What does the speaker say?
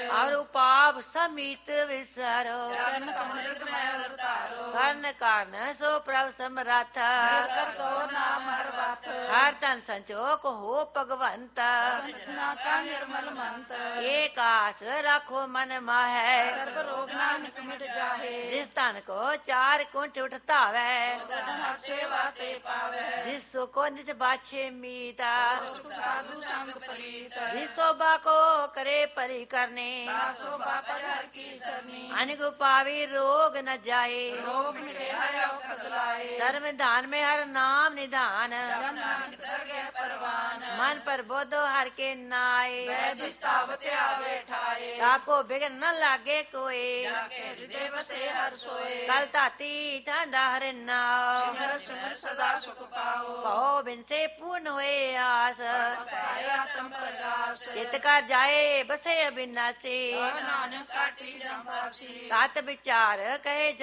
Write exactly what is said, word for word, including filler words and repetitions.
और पाप समित विसरो चरण कमलित मैं अवतारो कर्ण कारण सो प्रभ समरथ कर दो नाम हर बात हर तन संचोक हो भगवंत संजना का निर्मल मंत एक आस रखो मन माहे सर्व रोग नानक मिट जाहे जिस तन को चार कुंठ उठता वै सदन हर सेवा ते पावे जिस सो को निज बाछे मीता सुख साधु संग प्रीत जिस शोभा को करे परि करने सासो बापा हर की सरनी अनिक पावी रोग न जाए रोग मिटे है औषध लाए सर्व दान में हर नाम निधान जन नानक कर गए परवान मन पर बोधो हर के नाए वैध स्थावत आवे ठाए ताको बिगन न लागे कोई जाके हृदय बसे हर सोए कल ताती ठंडा हर नाव सिमर सिमर सदा सुख पाओ कहो बिन से पूर्ण हुए आस पाए आत्म प्रकाश चित का जाए बसे अविनाशी और नानक काटी जम्पासी तात विचार कहे